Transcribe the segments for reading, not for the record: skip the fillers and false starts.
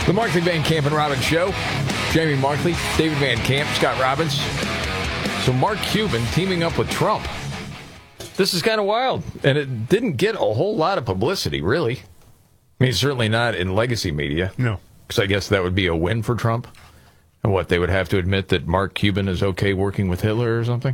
The Markley, Van Camp, and Robbins Show. Jamie Markley, David Van Camp, Scott Robbins. So Mark Cuban teaming up with Trump. This is kind of wild, and it didn't get a whole lot of publicity, really. I mean, certainly not in legacy media. No. Because I guess that would be a win for Trump. And what, they would have to admit that Mark Cuban is okay working with Hitler or something?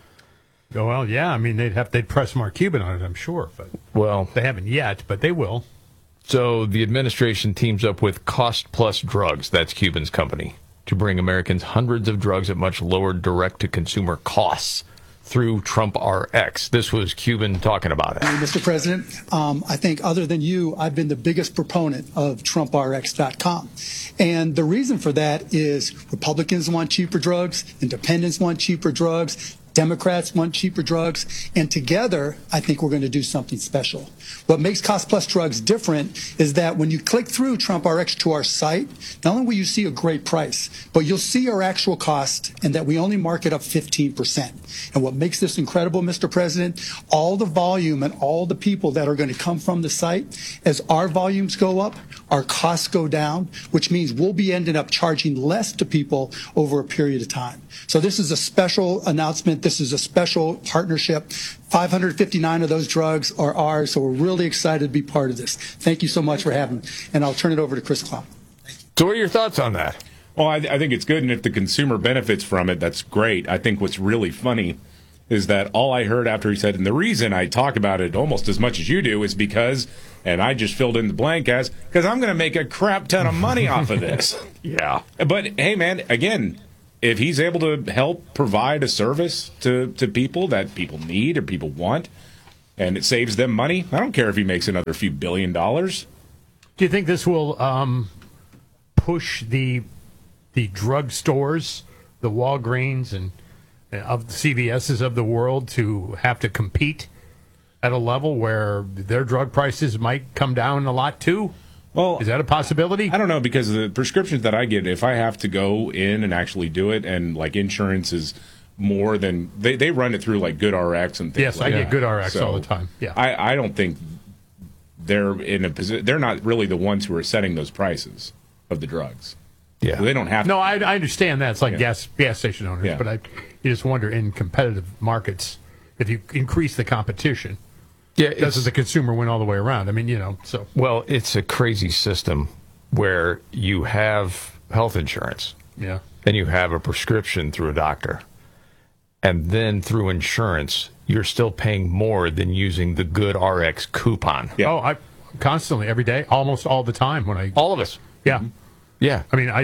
Oh, well, yeah. I mean, they'd press Mark Cuban on it, I'm sure. But well, they haven't yet, but they will. So the administration teams up with Cost Plus Drugs, that's Cuban's company, to bring Americans hundreds of drugs at much lower direct-to-consumer costs through Trump RX. This was Cuban talking about it. Mr. President, I think other than you, I've been the biggest proponent of TrumpRx.com. And the reason for that is Republicans want cheaper drugs, independents want cheaper drugs, Democrats want cheaper drugs, and together, I think we're going to do something special. What makes Cost Plus Drugs different is that when you click through Trump RX to our site, not only will you see a great price, but you'll see our actual cost and that we only mark it up 15%. And what makes this incredible, Mr. President, all the volume and all the people that are going to come from the site, as our volumes go up, our costs go down, which means we'll be ending up charging less to people over a period of time. So this is a special announcement. This is a special partnership. 559 of those drugs are ours, so we're really excited to be part of this. Thank you so much for having me, and I'll turn it over to Chris Clown. So what are your thoughts on that? Well, I think it's good, and if the consumer benefits from it, that's great. I think what's really funny is that all I heard after he said, and the reason I talk about it almost as much as you do is because, and I just filled in the blank as, because I'm going to make a crap ton of money off of this. Yeah. But, hey, man, again, if he's able to help provide a service to people that people need or people want, and it saves them money, I don't care if he makes another few $1 billion. Do you think this will push the drug stores, the Walgreens and of the CVS's of the world to have to compete at a level where their drug prices might come down a lot too? Well, is that a possibility? I don't know, because the prescriptions that I get, if I have to go in and actually do it, and like insurance is more than they run it through like GoodRx and things. Yes, like I that. get GoodRx So all the time. Yeah, I don't think they're in a position. They're not really the ones who are setting those prices of the drugs. Yeah, they don't have. No, I understand that. It's like gas station owners, Yeah. but you just wonder in competitive markets if you increase the competition. Yeah, does the consumer win all the way around? I mean, so. Well, it's a crazy system where you have health insurance. Yeah. And you have a prescription through a doctor. And then through insurance, you're still paying more than using the GoodRx coupon. Yeah. Oh, I constantly, every day, almost all the time when I. All of us. Yeah. Yeah. I mean,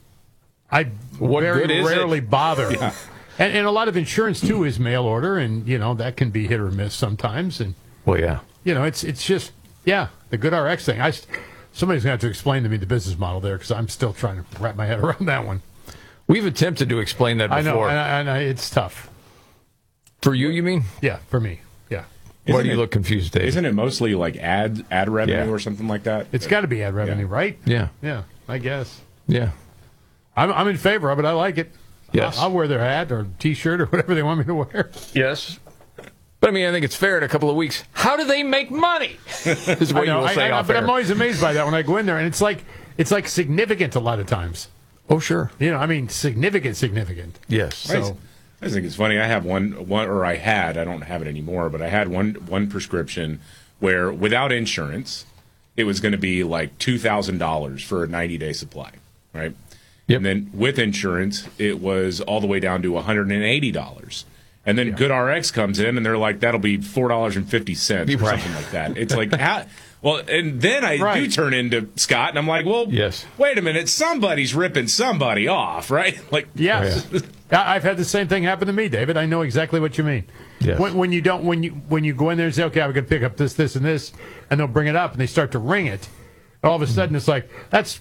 I what very good is rarely it? bother. Yeah. And a lot of insurance, too, is mail order, and, that can be hit or miss sometimes. And well, yeah. It's just, the GoodRx thing. Somebody's going to have to explain to me the business model there, because I'm still trying to wrap my head around that one. We've attempted to explain that before. I know, and it's tough. For you mean? Yeah, for me, yeah. Why do you look confused, Dave? Isn't it mostly like ad revenue or something like that? It's got to be ad revenue, right? Yeah. Yeah, I guess. Yeah. I'm in favor of it. I like it. Yes. I'll wear their hat or T-shirt or whatever they want me to wear. Yes. But, I mean, I think it's fair in a couple of weeks. How do they make money? Is what you will say off but air. I'm always amazed by that when I go in there, and it's like significant a lot of times. Oh, sure. I mean, significant. Yes. So I think it's funny. I have one, or I had. I don't have it anymore, but I had one prescription where without insurance, it was going to be like $2,000 for a 90-day supply, right? Yep. And then with insurance, it was all the way down to $180. And then GoodRx comes in, and they're like, that'll be $4.50 or something like that. It's like, how? Well, and then I do turn into Scott, and I'm like, well, yes. Wait a minute, somebody's ripping somebody off, right? Like, yes. Oh, yeah. I've had the same thing happen to me, David. I know exactly what you mean. Yes. When you go in there and say, okay, I'm going to pick up this, and this, and they'll bring it up, and they start to ring it. All of a sudden, it's like, that's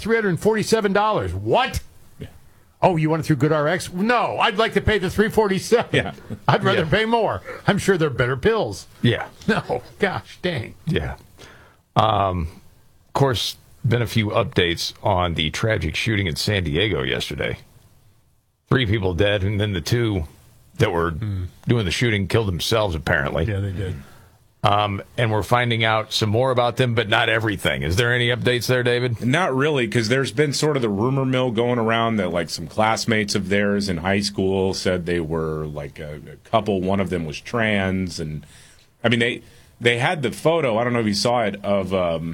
$347. What? Yeah. Oh, you want it through GoodRx? No, I'd like to pay the $347. Yeah. I'd rather pay more. I'm sure they're better pills. Yeah. No, gosh, dang. Yeah. Of course, been a few updates on the tragic shooting in San Diego yesterday. 3 people dead, and then the 2 that were doing the shooting killed themselves, apparently. Yeah, they did. And we're finding out some more about them, but not everything. Is there any updates there, David? Not really, because there's been sort of the rumor mill going around that like some classmates of theirs in high school said they were like a couple. One of them was trans, and I mean they had the photo. I don't know if you saw it of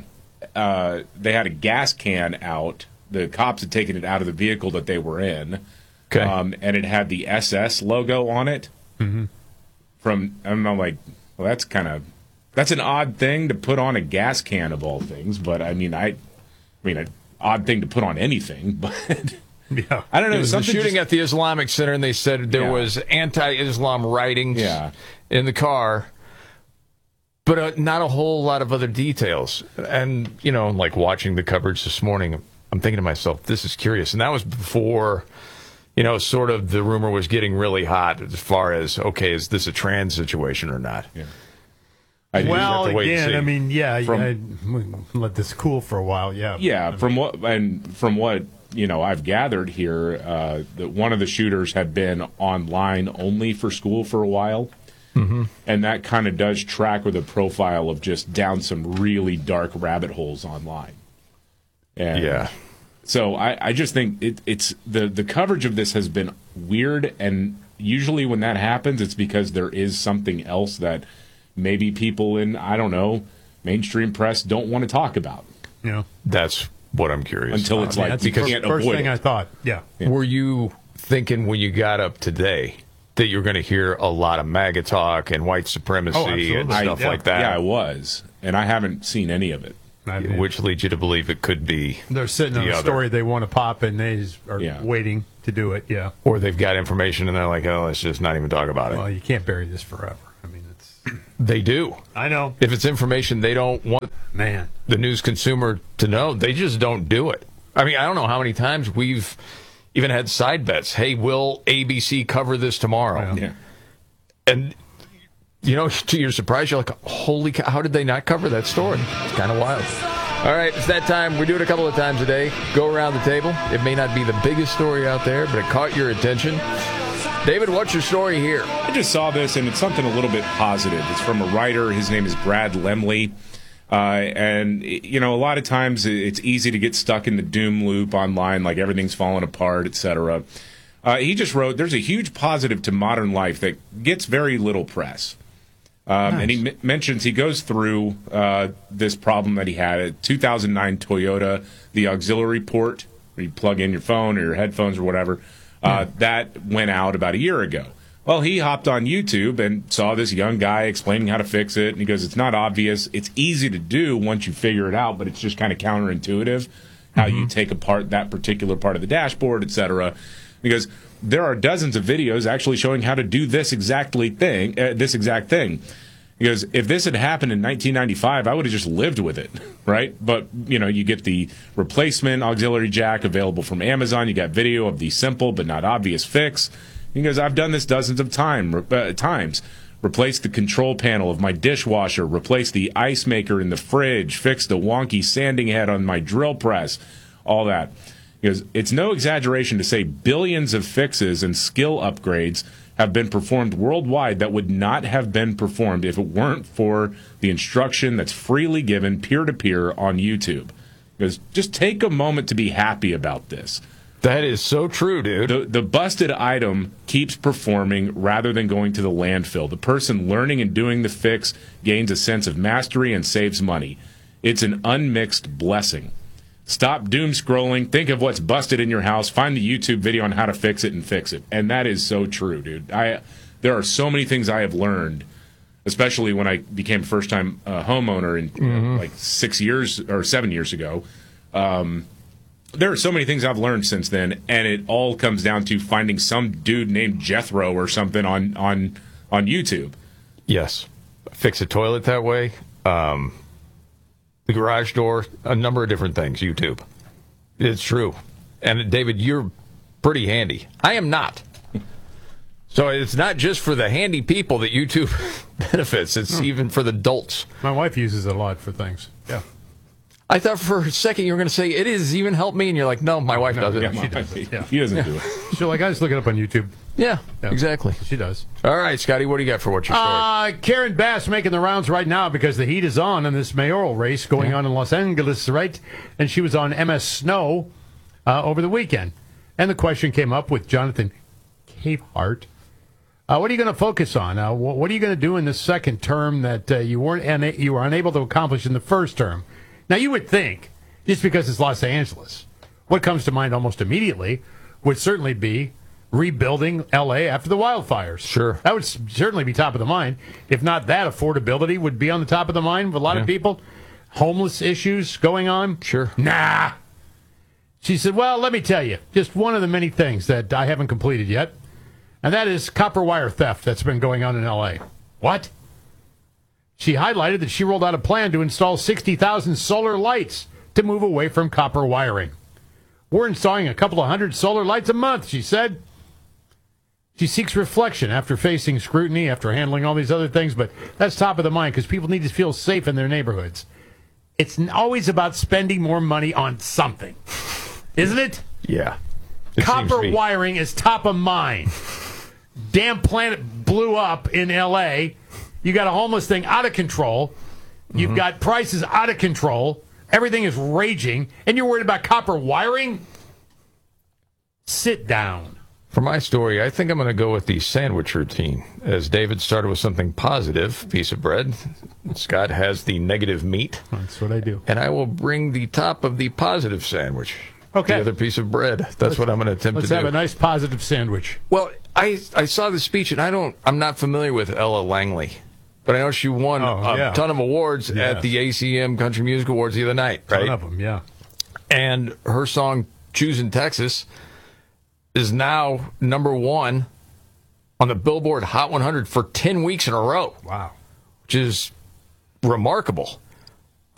they had a gas can out. The cops had taken it out of the vehicle that they were in, and it had the SS logo on it. Mm-hmm. I'm like, well, that's an odd thing to put on a gas can of all things, but I mean, an odd thing to put on anything, but yeah. I don't know. It was the shooting at the Islamic Center, and they said there was anti-Islam writings in the car, but not a whole lot of other details. And, like watching the coverage this morning, I'm thinking to myself, this is curious. And that was before, sort of the rumor was getting really hot as far as, okay, is this a trans situation or not? Yeah. Well, again, I mean, let this cool for a while, yeah. Yeah, from what I've gathered here, that one of the shooters had been online only for school for a while, and that kind of does track with a profile of just down some really dark rabbit holes online. And so I just think it's the coverage of this has been weird, and usually when that happens, it's because there is something else that maybe people in, I don't know, mainstream press don't want to talk about. Yeah. That's what I'm curious until about. It's like, because the first thing I thought, Were you thinking when you got up today that you're going to hear a lot of MAGA talk and white supremacy and stuff like that? Yeah, I was. And I haven't seen any of it. Which leads you to believe it could be they're sitting on a story they want to pop, and they are waiting to do it, Or they've got information, and they're like, oh, let's just not even talk about it. Well, you can't bury this forever. I mean, they do. I know. If it's information they don't want the news consumer to know, they just don't do it. I mean, I don't know how many times we've even had side bets. Hey, will ABC cover this tomorrow? Yeah. And, to your surprise, you're like, holy cow, how did they not cover that story? It's kind of wild. All right, it's that time. We do it a couple of times a day. Go around the table. It may not be the biggest story out there, but it caught your attention. David, what's your story here? I just saw this, and it's something a little bit positive. It's from a writer. His name is Brad Lemley. And, a lot of times it's easy to get stuck in the doom loop online, like everything's falling apart, etc. He just wrote, there's a huge positive to modern life that gets very little press. Nice. And he mentions, he goes through this problem that he had, a 2009 Toyota, the auxiliary port, where you plug in your phone or your headphones or whatever. That went out about a year ago. Well, he hopped on YouTube and saw this young guy explaining how to fix it. And he goes, it's not obvious. It's easy to do once you figure it out, but it's just kind of counterintuitive how you take apart that particular part of the dashboard, etc. He goes, there are dozens of videos actually showing how to do this exact thing. He goes, if this had happened in 1995, I would have just lived with it, right? But, you get the replacement auxiliary jack available from Amazon. You got video of the simple but not obvious fix. He goes, I've done this dozens of times. Replace the control panel of my dishwasher. Replace the ice maker in the fridge. Fix the wonky sanding head on my drill press. All that. He goes, it's no exaggeration to say billions of fixes and skill upgrades have been performed worldwide that would not have been performed if it weren't for the instruction that's freely given peer-to-peer on YouTube. He goes, just take a moment to be happy about this. That is so true, dude. The busted item keeps performing rather than going to the landfill. The person learning and doing the fix gains a sense of mastery and saves money. It's an unmixed blessing. Stop doom scrolling. Think of what's busted in your house. Find the YouTube video on how to fix it and fix it. And that is so true, dude. There are so many things I have learned, especially when I became a first-time homeowner in like 6 years or 7 years ago. There are so many things I've learned since then, and it all comes down to finding some dude named Jethro or something on YouTube. Yes. Fix a toilet that way. The garage door, a number of different things, YouTube. It's true. And, David, you're pretty handy. I am not. So it's not just for the handy people that YouTube benefits. It's even for the dolts. My wife uses it a lot for things. Yeah. I thought for a second you were going to say, it has even helped me, and you're like, no, my wife does it. Yeah, She does it, yeah. He doesn't do it. So, like, I just look it up on YouTube. Yeah, Yeah. exactly. She does. All right, Scotty, what do you got for what's your story? Karen Bass making the rounds right now because the heat is on in this mayoral race going on in Los Angeles, right? And she was on MS Snow over the weekend. And the question came up with Jonathan Capehart. What are you going to focus on? What are you going to do in this second term that you were unable to accomplish in the first term? Now, you would think, just because it's Los Angeles, what comes to mind almost immediately would certainly be rebuilding L.A. after the wildfires. Sure. That would certainly be top of the mind. If not that, affordability would be on the top of the mind with a lot of people. Homeless issues going on. Sure. Nah. She said, well, let me tell you, just one of the many things that I haven't completed yet, and that is copper wire theft that's been going on in L.A. What? She highlighted that she rolled out a plan to install 60,000 solar lights to move away from copper wiring. We're installing a couple of hundred solar lights a month, she said. She seeks reflection after facing scrutiny, after handling all these other things, but that's top of the mind because people need to feel safe in their neighborhoods. It's always about spending more money on something, isn't it? Yeah. It seems to Copper be. wiring is top of mind. Damn planet blew up in L.A. You got a homeless thing out of control. You've got prices out of control. Everything is raging, and you're worried about copper wiring? Sit down. For my story, I think I'm going to go with the sandwich routine. As David started with something positive, piece of bread, Scott has the negative meat. That's what I do. And I will bring the top of the positive sandwich. Okay. The other piece of bread. That's what I'm going to attempt to Let's do. have a nice positive sandwich. Well, I saw the speech, and I'm not familiar with Ella Langley. But I know she won a ton of awards at the ACM Country Music Awards the other night, right? One of them, yeah. And her song, Choosing Texas, is now #1 on the Billboard Hot 100 for 10 weeks in a row. Wow. Which is remarkable.